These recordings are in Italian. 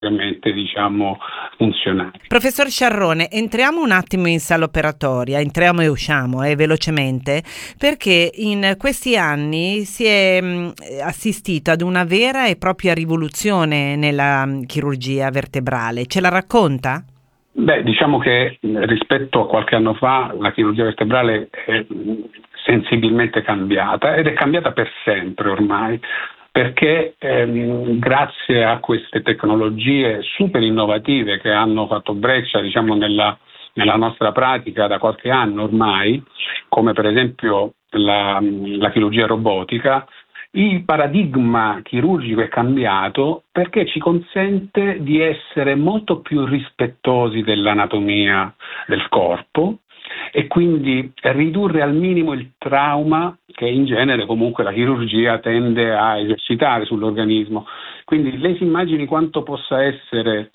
ovviamente funzionali. Professor Sciarrone, entriamo un attimo in sala operatoria, entriamo e usciamo velocemente, perché in questi anni si è assistito ad una vera e propria rivoluzione nella chirurgia vertebrale. Ce la racconta? Beh, diciamo che rispetto a qualche anno fa la chirurgia vertebrale è sensibilmente cambiata, ed è cambiata per sempre ormai, perché grazie a queste tecnologie super innovative che hanno fatto breccia nella nostra pratica da qualche anno ormai, come per esempio la chirurgia robotica, il paradigma chirurgico è cambiato perché ci consente di essere molto più rispettosi dell'anatomia del corpo e quindi ridurre al minimo il trauma che in genere comunque la chirurgia tende a esercitare sull'organismo. Quindi lei si immagini quanto possa essere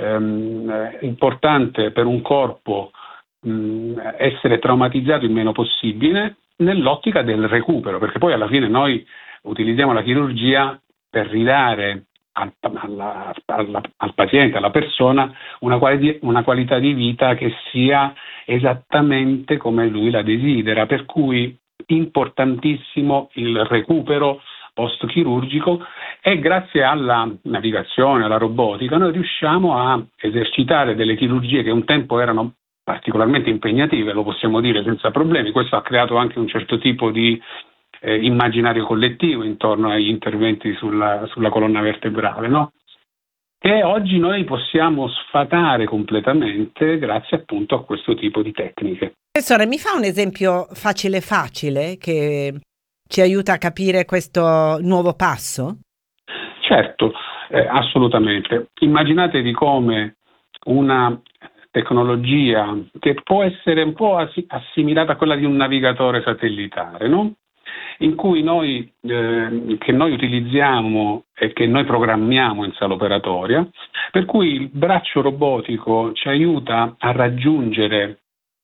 importante per un corpo essere traumatizzato il meno possibile nell'ottica del recupero, perché poi alla fine noi utilizziamo la chirurgia per ridare al paziente, alla persona, una qualità di vita che sia esattamente come lui la desidera, per cui importantissimo il recupero post-chirurgico, e grazie alla navigazione, alla robotica, noi riusciamo a esercitare delle chirurgie che un tempo erano particolarmente impegnative, lo possiamo dire senza problemi. Questo ha creato anche un certo tipo di immaginario collettivo intorno agli interventi sulla colonna vertebrale, no? Che oggi noi possiamo sfatare completamente grazie appunto a questo tipo di tecniche. Professore, mi fa un esempio facile che ci aiuta a capire questo nuovo passo? Certo, assolutamente. Immaginatevi come una tecnologia che può essere un po' assimilata a quella di un navigatore satellitare, no? In cui che noi utilizziamo e che noi programmiamo in sala operatoria, per cui il braccio robotico ci aiuta a raggiungere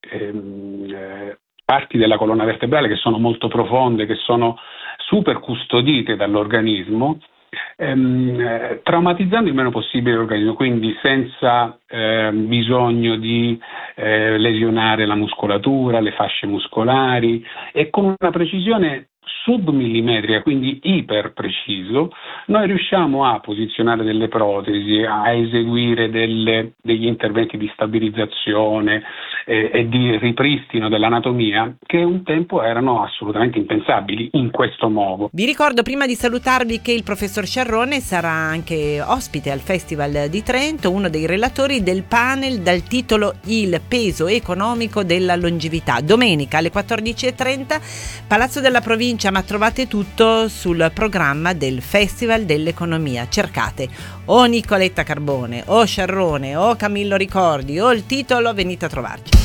parti della colonna vertebrale che sono molto profonde, che sono super custodite dall'organismo, traumatizzando il meno possibile l'organismo, quindi senza bisogno di lesionare la muscolatura, le fasce muscolari, e con una precisione submillimetrica, quindi iper preciso, noi riusciamo a posizionare delle protesi, a eseguire degli interventi di stabilizzazione e di ripristino dell'anatomia che un tempo erano assolutamente impensabili in questo modo. Vi ricordo prima di salutarvi che il professor Sciarrone sarà anche ospite al Festival di Trento, uno dei relatori del panel dal titolo Il peso economico della longevità. Domenica alle 14:30, Palazzo della Provincia, ma trovate tutto sul programma del Festival dell'Economia. Cercate o Nicoletta Carbone o Sciarrone o Camillo Ricordi o il titolo, venite a trovarci.